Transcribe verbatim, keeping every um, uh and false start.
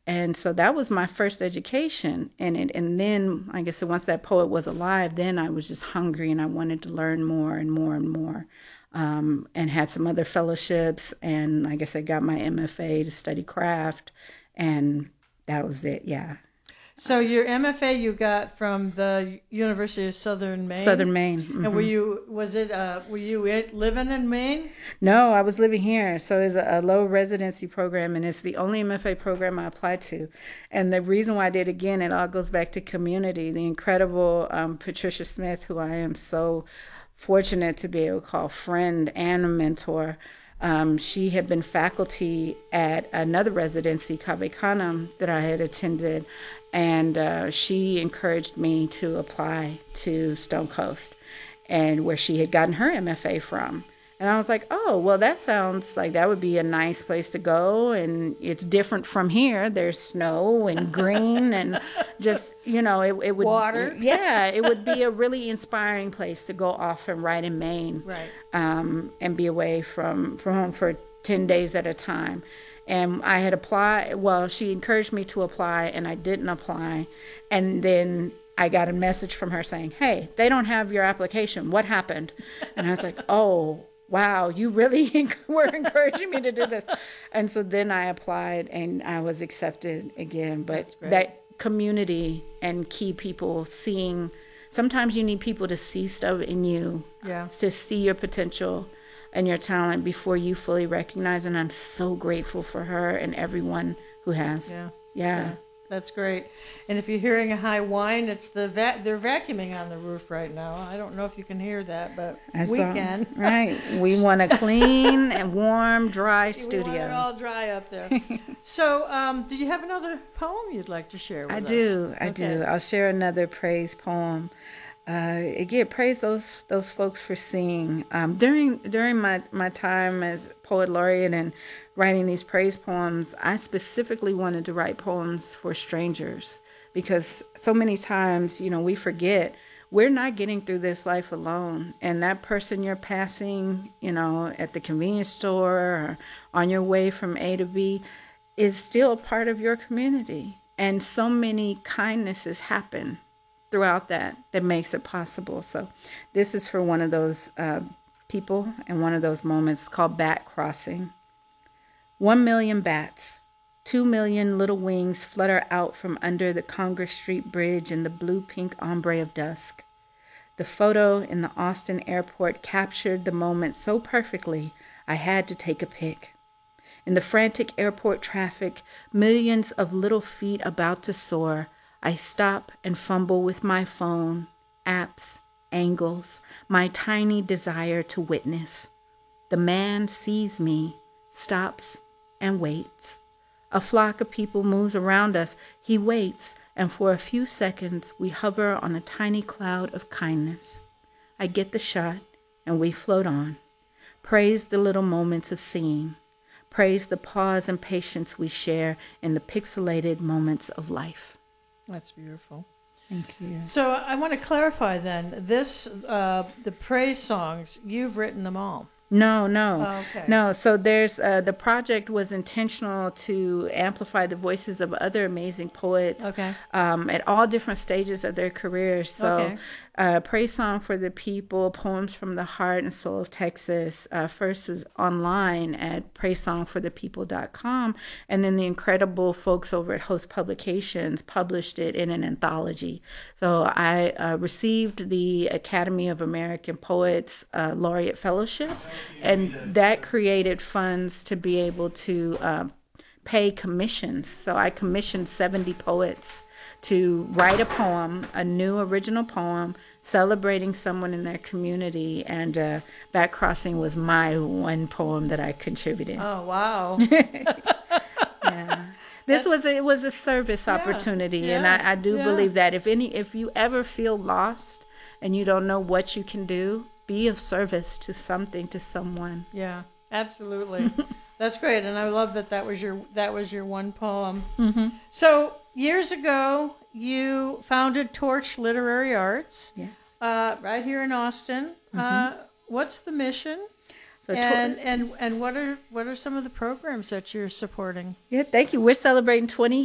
And so that was my first education. And it, and then, like I said, once that poet was alive, then I was just hungry and I wanted to learn more and more and more. Um, and had some other fellowships. And like I said, got my M F A to study craft. And that was it, yeah. So your M F A you got from the University of Southern Maine. Southern Maine. Mm-hmm. And were you was it uh, were you it, living in Maine? No, I was living here. So it's a, a low residency program, and it's the only M F A program I applied to. And the reason why I did, again, it all goes back to community. The incredible um, Patricia Smith, who I am so fortunate to be able to call friend and a mentor. Um, she had been faculty at another residency, Cave Canem, that I had attended, and uh, she encouraged me to apply to Stone Coast, and where she had gotten her M F A from. And I was like, oh, well, that sounds like that would be a nice place to go, and it's different from here. There's snow and green and just, you know, it, it would... Water. Yeah, it would be a really inspiring place to go off and write in Maine. Right. Um, and be away from, from home for ten days at a time. And I had applied, well, she encouraged me to apply, and I didn't apply. And then I got a message from her saying, hey, they don't have your application. What happened? And I was like, oh, wow, you really were encouraging me to do this. And so then I applied, and I was accepted again. But that community and key people seeing, sometimes you need people to see stuff in you, yeah, to see your potential and your talent before you fully recognize. And I'm so grateful for her and everyone who has. Yeah. Yeah. yeah. That's great. And if you're hearing a high whine, it's the va- they're vacuuming on the roof right now. I don't know if you can hear that, but That's we all, can. Right. We want a clean and warm, dry studio. We want it all dry up there. So, um, do you have another poem you'd like to share with I us? do. I okay. do. I'll share another praise poem. Uh, again, praise those those folks for seeing. Um, during during my, my time as poet laureate and writing these praise poems, I specifically wanted to write poems for strangers, because so many times, you know, we forget we're not getting through this life alone. And that person you're passing, you know, at the convenience store or on your way from A to B is still a part of your community. And so many kindnesses happen throughout that that makes it possible. So this is for one of those uh, people and one of those moments called Bat Crossing. One million bats, two million little wings flutter out from under the Congress Street Bridge in the blue-pink ombre of dusk. The photo in the Austin airport captured the moment so perfectly, I had to take a pic. In the frantic airport traffic, millions of little feet about to soar, I stop and fumble with my phone, apps, angles, my tiny desire to witness. The man sees me, stops, and waits. A flock of people moves around us. He waits, and for a few seconds, we hover on a tiny cloud of kindness. I get the shot, and we float on. Praise the little moments of seeing. Praise the pause and patience we share in the pixelated moments of life. That's beautiful. Thank you. So I want to clarify then, this, uh, the praise songs, you've written them all. No, no, oh, okay. no. So there's, uh, the project was intentional to amplify the voices of other amazing poets okay. um, at all different stages of their careers. So okay. uh, Praise Song for the People, Poems from the Heart and Soul of Texas, uh, first is online at praise song for the people dot com. And then the incredible folks over at Host Publications published it in an anthology. So I uh, received the Academy of American Poets uh, Laureate Fellowship, and that created funds to be able to uh, pay commissions. So I commissioned seventy poets to write a poem, a new original poem, celebrating someone in their community. And uh, Bat Crossing was my one poem that I contributed. Oh, wow. Yeah. This That's, was a, it was a service yeah, opportunity, yeah, and I, I do yeah. believe that if any if you ever feel lost and you don't know what you can do, be of service to something, to someone. Yeah, absolutely. That's great, and I love that that was your that was your one poem. Mm-hmm. So years ago, you founded Torch Literary Arts. Yes. Uh, right here in Austin. Mm-hmm. Uh, what's the mission? So and, and and what are what are some of the programs that you're supporting? Yeah, thank you. We're celebrating twenty